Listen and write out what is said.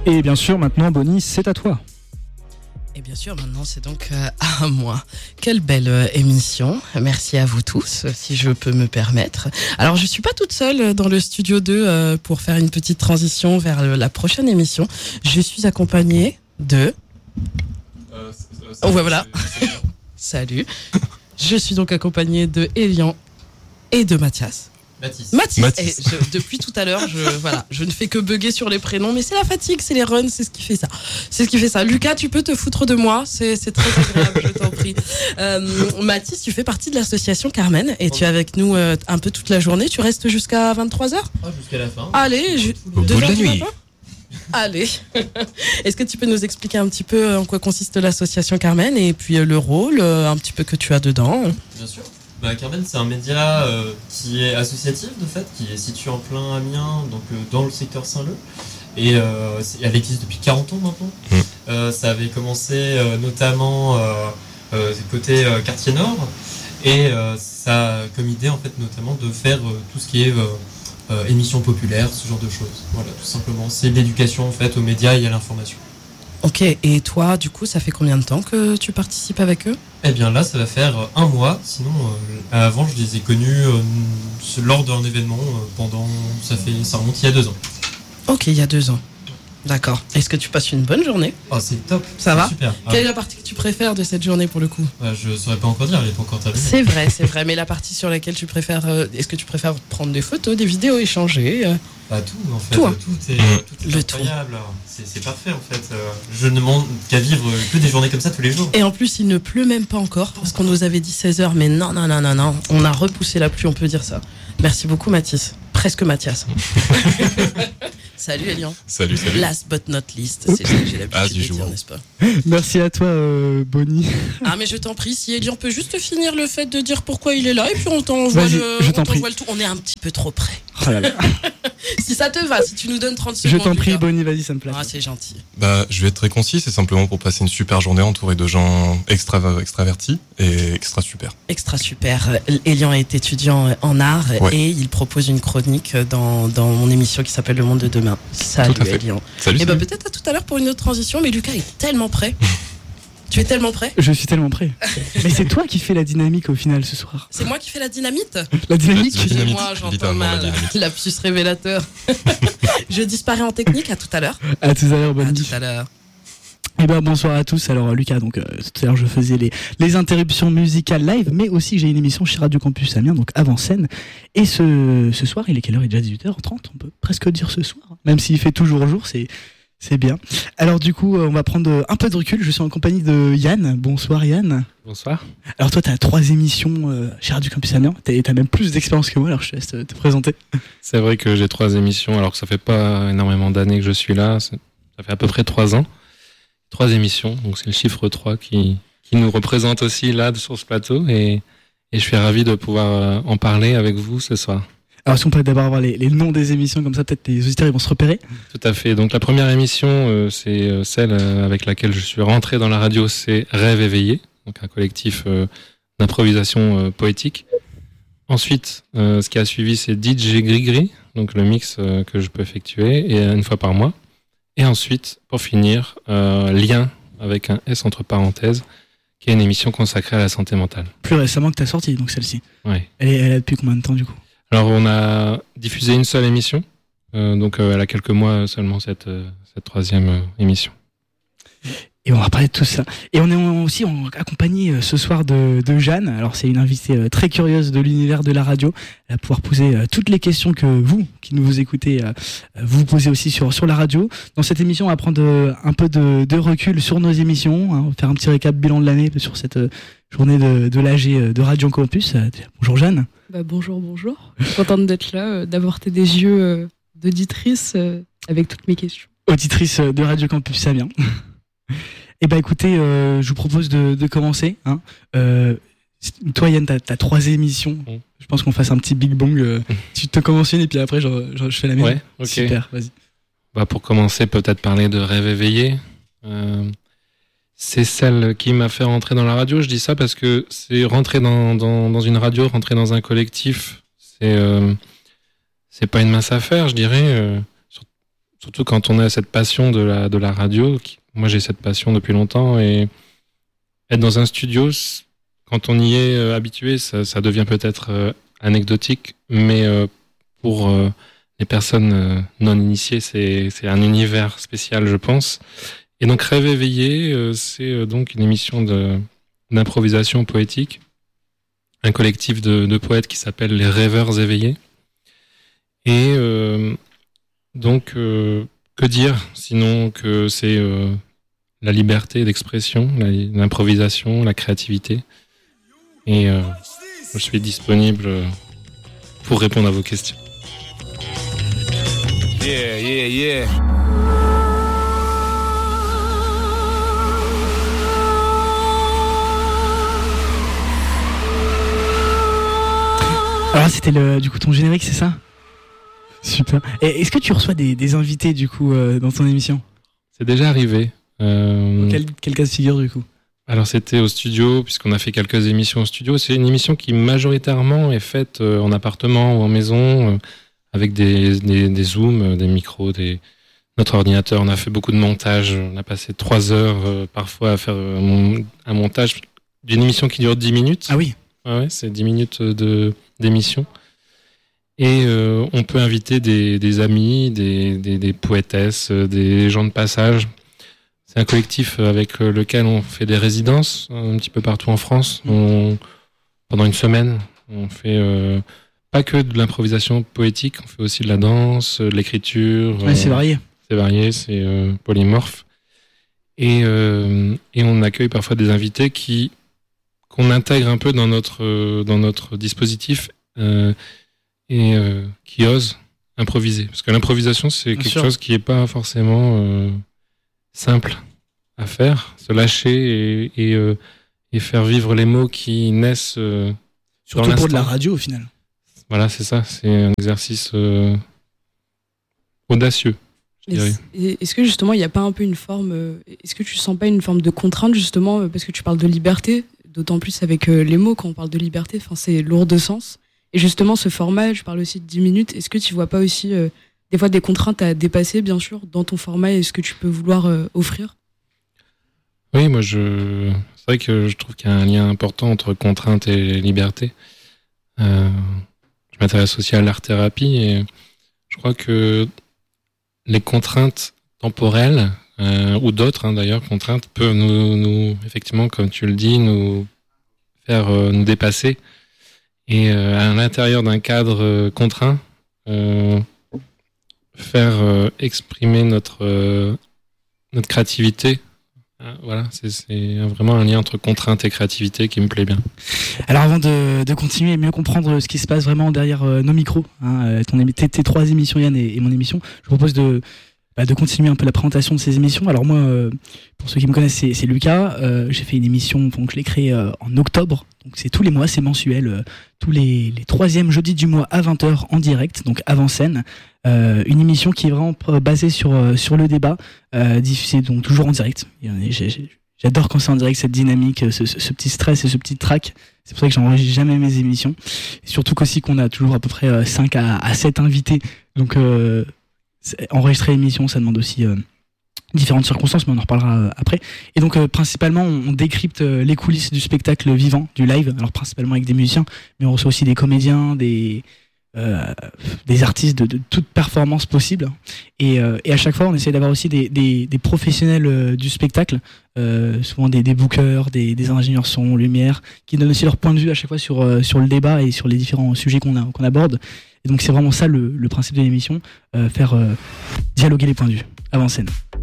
Et bien sûr, maintenant, Bonnie, c'est à toi. Et bien sûr, maintenant, c'est donc à moi. Quelle belle émission. Merci à vous tous, si je peux me permettre. Alors, je suis pas toute seule dans le studio 2 pour faire une petite transition vers la prochaine émission. Je suis accompagnée de... voilà. Salut. Je suis donc accompagnée de Elian et de Mathias. Mathis. Depuis tout à l'heure, je ne fais que bugger sur les prénoms, mais c'est la fatigue, c'est les runs, c'est ce qui fait ça. Lucas, tu peux te foutre de moi, c'est très agréable, je t'en prie. Mathis, tu fais partie de l'association Carmen et tu es avec nous un peu toute la journée. Tu restes jusqu'à 23h ? Jusqu'à la fin. Allez, au bout de la nuit. Allez. Est-ce que tu peux nous expliquer un petit peu en quoi consiste l'association Carmen et puis le rôle un petit peu que tu as dedans ? Bien sûr. Carmen, c'est un média qui est associatif de fait, qui est situé en plein Amiens, donc dans le secteur Saint-Leu. Et elle existe depuis 40 ans maintenant. Ça avait commencé notamment côté quartier nord. Et ça a comme idée en fait notamment de faire tout ce qui est émissions populaires, ce genre de choses. Voilà, tout simplement. C'est de l'éducation en fait aux médias et à l'information. Ok, et toi, du coup, ça fait combien de temps que tu participes avec eux ? Eh bien là, ça va faire un mois. Sinon, avant, je les ai connus lors d'un événement ça remonte il y a 2 ans. Ok, il y a 2 ans. D'accord. Est-ce que tu passes une bonne journée ? Oh, c'est top. Ça va ? Super. Quelle est la partie que tu préfères de cette journée pour le coup ? Je saurais pas encore dire, elle n'est pas encore terminée. C'est vrai. Mais la partie sur laquelle tu préfères, est-ce que tu préfères prendre des photos, des vidéos, échanger ? Tout en fait. Tout, hein. Tout est incroyable. C'est parfait en fait. Je ne demande qu'à vivre que des journées comme ça tous les jours. Et en plus, il ne pleut même pas encore parce qu'on nous avait dit 16h, mais non. On a repoussé la pluie, on peut dire ça. Merci beaucoup, Mathis. Presque Mathias. Salut Elian. Salut. Last but not least, c'est ce que j'ai l'habitude de dire, n'est-ce pas ? Merci à toi, Bonnie. Ah mais je t'en prie, si Elian peut juste finir le fait de dire pourquoi il est là et puis on t'envoie le tout. On est un petit peu trop près. Oh là là. Si ça te va, si tu nous donnes 30 secondes. Je t'en prie, Lucas. Bonnie, vas-y, ça me plaît. Ah, c'est gentil. Je vais être très concis, c'est simplement pour passer une super journée entouré de gens extravertis et extra super. Extra super. Elian est étudiant en art et il propose une chronique dans mon émission qui s'appelle Le Monde de Demain. Salut Elian. Salut. Et peut-être à tout à l'heure pour une autre transition, mais Lucas est tellement prêt. Tu es tellement prêt ? Je suis tellement prêt. Mais c'est toi qui fais la dynamique au final ce soir. C'est moi qui fais la dynamite ? La dynamique. Excusez-moi, j'entends littéralement, mal. Lapsus révélateur. Je disparais en technique, à tout à l'heure. À tout à l'heure, Bonnie. À tout à l'heure. Bonsoir à tous. Alors Lucas, donc tout à l'heure je faisais les interruptions musicales live, mais aussi j'ai une émission chez Radio Campus Amiens, donc avant scène. Et ce soir, il est quelle heure ? Il est déjà 18h30, on peut presque dire ce soir. Même s'il fait toujours jour, c'est bien. Alors du coup, on va prendre un peu de recul. Je suis en compagnie de Yann. Bonsoir Yann. Bonsoir. Alors toi, t'as 3 émissions chez Radio Campus Amiens. T'as même plus d'expérience que moi, alors je te laisse te présenter. C'est vrai que j'ai 3 émissions, alors que ça fait pas énormément d'années que je suis là. Ça fait à peu près 3 ans. 3 émissions, donc c'est le chiffre 3 qui nous représente aussi là sur ce plateau. Et je suis ravi de pouvoir en parler avec vous ce soir. Alors, est-ce qu'on peut d'abord avoir les noms des émissions, comme ça peut-être les auditeurs ils vont se repérer ? Tout à fait. Donc la première émission, c'est celle avec laquelle je suis rentré dans la radio, c'est Rêve éveillé, donc un collectif d'improvisation poétique. Ensuite, ce qui a suivi, c'est DJ Grigri, donc le mix que je peux effectuer et une fois par mois. Et ensuite, pour finir, Lien avec un S entre parenthèses, qui est une émission consacrée à la santé mentale. Plus récemment que tu as sorti, donc celle-ci. Oui. Elle a depuis combien de temps du coup ? Alors on a diffusé une seule émission, donc elle a quelques mois seulement cette 3e émission. Et on va parler de tout ça. Et on est aussi accompagné ce soir de Jeanne. Alors c'est une invitée très curieuse de l'univers de la radio. Elle va pouvoir poser toutes les questions que vous, qui nous écoutez, vous posez aussi sur la radio. Dans cette émission, on va prendre un peu de recul sur nos émissions. On va faire un petit récap bilan de l'année sur cette journée de l'AG de Radio Campus. Bonjour Jeanne. Bonjour. Je suis contente d'être là, d'avoir des yeux d'auditrice avec toutes mes questions. Auditrice de Radio Campus Amiens. Écoutez, je vous propose de commencer. Toi Yann, t'as 3 émissions. Je pense qu'on fasse un petit big bang. Tu te commences une et puis après je fais la mienne. Ouais, ok. Super, vas-y. Pour commencer, peut-être parler de Rêve éveillé. C'est celle qui m'a fait rentrer dans la radio. Je dis ça parce que c'est rentrer dans une radio, rentrer dans un collectif. C'est pas une mince affaire, je dirais. surtout quand on a cette passion de la radio. Moi, j'ai cette passion depuis longtemps, et être dans un studio, quand on y est habitué, ça devient peut-être anecdotique, mais pour les personnes non initiées, c'est un univers spécial, je pense. Et donc Rêve éveillé, c'est donc une émission d'improvisation poétique, un collectif de poètes qui s'appelle les Rêveurs éveillés. Et donc que dire sinon que c'est la liberté d'expression, l'improvisation, la créativité. Et je suis disponible pour répondre à vos questions. Yeah, yeah, yeah. Alors c'était du coup ton générique, c'est ça ? Super. Et est-ce que tu reçois des invités du coup dans ton émission ? C'est déjà arrivé. Quel cas de figure du coup ? Alors c'était au studio, puisqu'on a fait quelques émissions au studio. C'est une émission qui majoritairement est faite en appartement ou en maison, avec des zooms, des micros, notre ordinateur. On a fait beaucoup de montage. On a passé 3 heures parfois à faire un montage d'une émission qui dure 10 minutes. Ah oui. Ouais, c'est 10 minutes d'émission. Et on peut inviter des amis, des poétesses, des gens de passage. C'est un collectif avec lequel on fait des résidences un petit peu partout en France. Pendant une semaine, on fait pas que de l'improvisation poétique, on fait aussi de la danse, de l'écriture. Ouais, c'est varié. C'est varié, c'est polymorphe. Et on accueille parfois des invités qu'on intègre un peu dans notre dispositif et qui osent improviser. Parce que l'improvisation, c'est quelque chose qui n'est pas forcément simple à faire. Se lâcher et faire vivre les mots qui naissent surtout pour de la radio au final. Voilà, c'est ça. C'est un exercice audacieux. Est-ce que justement il n'y a pas un peu une forme, est-ce que tu sens pas une forme de contrainte justement, parce que tu parles de liberté, d'autant plus avec les mots, quand on parle de liberté, c'est lourd de sens. Et justement ce format, je parle aussi de 10 minutes, est-ce que tu vois pas aussi des fois des contraintes à dépasser bien sûr dans ton format et ce que tu peux vouloir offrir ? Oui, moi c'est vrai que je trouve qu'il y a un lien important entre contrainte et liberté. Je m'intéresse aussi à l'art-thérapie et je crois que les contraintes temporelles ou d'autres d'ailleurs contraintes peuvent nous effectivement, comme tu le dis, nous faire nous dépasser et à l'intérieur d'un cadre contraint faire exprimer notre créativité. Voilà, c'est vraiment un lien entre contrainte et créativité qui me plaît bien. Alors avant de continuer et mieux comprendre ce qui se passe vraiment derrière nos micros, tes 3 émissions Yann et mon émission, je vous propose de continuer un peu la présentation de ces émissions. Alors moi, pour ceux qui me connaissent, c'est Lucas. J'ai fait une émission, donc je l'ai créée en octobre. Donc c'est tous les mois, c'est mensuel, tous les 3e jeudis du mois à 20h en direct, donc avant scène. Une émission qui est vraiment basée sur le débat, diffusée donc toujours en direct. J'adore quand c'est en direct, cette dynamique, ce petit stress et ce petit track. C'est pour ça que j'enregistre jamais mes émissions. Et surtout qu'aussi qu'on a toujours à peu près 5 à 7 invités. Donc enregistrer l'émission, ça demande aussi différentes circonstances, mais on en reparlera après. Et donc principalement, on décrypte les coulisses du spectacle vivant, du live. Alors principalement avec des musiciens, mais on reçoit aussi des comédiens, des artistes de toute performance possible. Et à chaque fois, on essaie d'avoir aussi des professionnels du spectacle, souvent des bookers, des ingénieurs son, lumière, qui donnent aussi leur point de vue à chaque fois sur le débat et sur les différents sujets qu'on aborde. Et donc c'est vraiment ça le principe de l'émission, faire dialoguer les points de vue avant scène.